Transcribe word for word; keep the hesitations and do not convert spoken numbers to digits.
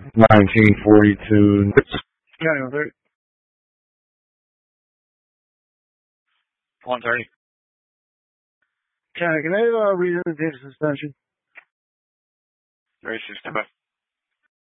nineteen forty-two. Yeah, thirty. one thirty. Can I, can I uh, read the date of suspension? Very six,